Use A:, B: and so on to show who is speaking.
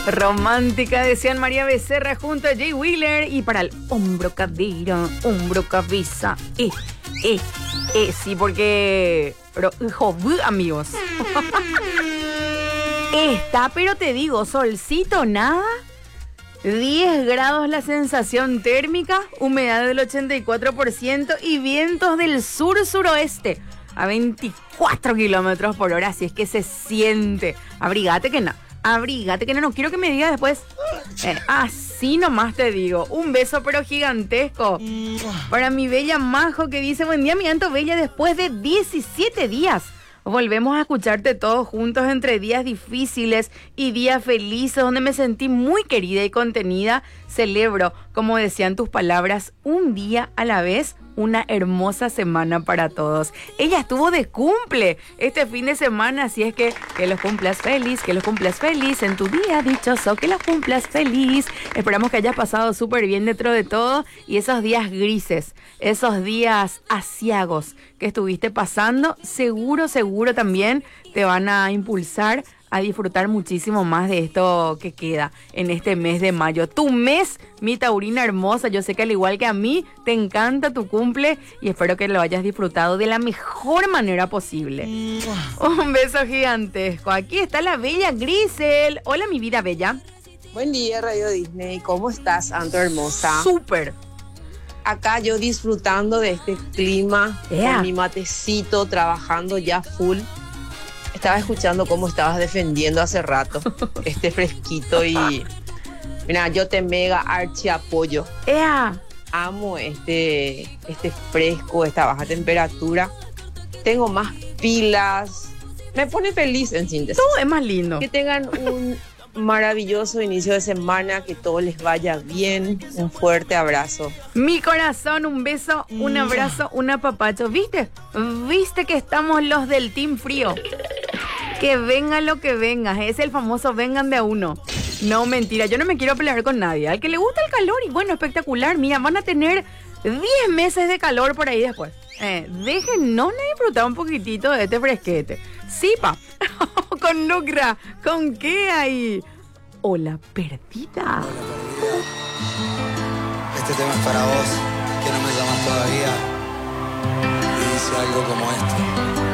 A: Romántica, decían María Becerra junto a Jay Wheeler. Y para el hombro, cadera, hombro, cabeza. Sí, porque... amigos. Está, pero te digo, solcito, nada. 10 grados la sensación térmica, humedad del 84% y vientos del sur-suroeste a 24 kilómetros por hora. Así es que se siente. Abrigate que no. No quiero que me digas después. Así nomás te digo. Un beso pero gigantesco para mi bella Majo, que dice: buen día, mi Anto Bella, después de 17 días. Volvemos a escucharte todos juntos entre días difíciles y días felices, donde me sentí muy querida y contenida. Celebro, como decían tus palabras, un día a la vez, una hermosa semana para todos. Ella estuvo de cumple este fin de semana, así es que los cumplas feliz en tu día dichoso, que los cumplas feliz. Esperamos que hayas pasado súper bien dentro de todo, y esos días grises, esos días aciagos que estuviste pasando, seguro también te van a impulsar a disfrutar muchísimo más de esto que queda en este mes de mayo. Tu mes, mi taurina hermosa. Yo sé que al igual que a mí, te encanta tu cumple y espero que lo hayas disfrutado de la mejor manera posible. Un beso gigantesco. Aquí está la bella Grisel. Hola, mi vida bella.
B: Buen día, Radio Disney. ¿Cómo estás, Anto hermosa?
A: Súper.
B: Acá yo disfrutando de este clima, con mi matecito, trabajando ya full. Estaba escuchando cómo estabas defendiendo hace rato este fresquito y... Mira, yo te mega archi apoyo. Amo este fresco, esta baja temperatura. Tengo más pilas. Me pone feliz, en síntesis.
A: Todo es más lindo.
B: Que tengan un maravilloso inicio de semana, que todo les vaya bien. Un fuerte abrazo.
A: Mi corazón, un beso, un abrazo, un apapacho. ¿Viste? ¿Viste que estamos los del Team Frío? Que venga lo que venga. Es el famoso vengan de a uno. No, mentira, yo no me quiero pelear con nadie. Al que le gusta el calor, y bueno, espectacular. Mira, van a tener 10 meses de calor por ahí después. Déjennos disfrutar un poquitito de este fresquete. Sí, pa. Con Lucra. ¿Con qué ahí? Hola, perdida.
C: Este tema es para vos, que no me llamas todavía. Y dice algo como esto.